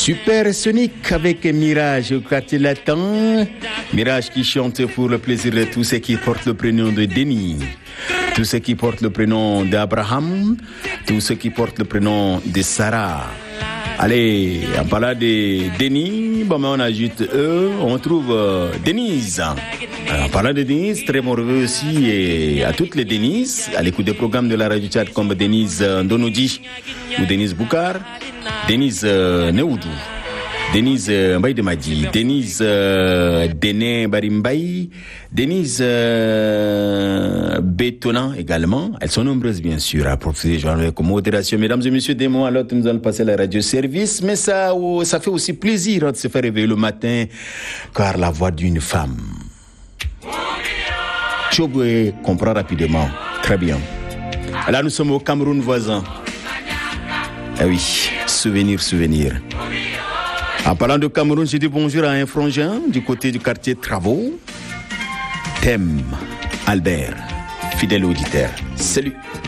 Supersonic avec Mirage au quartier latin. Mirage qui chante pour le plaisir de tous ceux qui portent le prénom de Denis, tous ceux qui portent le prénom d'Abraham, tous ceux qui portent le prénom de Sarah. Allez, en parlant de Denis, bon, on ajoute on trouve Denise. En parlant de Denise, très bon revue aussi et à toutes les Denises, à l'écoute des programmes de la radio Tchad comme Denise Ndonoji ou Denise Boukar, Denise Neoudou, Denise Mbaye de Madi, Denise Dené Barimbaye, Denise Bétonnant également. Elles sont nombreuses bien sûr à proposer genre avec modération. Mesdames et messieurs, des mots à l'autre, nous allons passer à la radio service, mais ça fait aussi plaisir de se faire réveiller le matin car la voix d'une femme. Chobwe comprend rapidement. Très bien. Là, nous sommes au Cameroun voisin. Ah oui, souvenir. En parlant de Cameroun, je dis bonjour à un frangin du côté du quartier Travaux. Thème Albert, fidèle auditeur. Salut.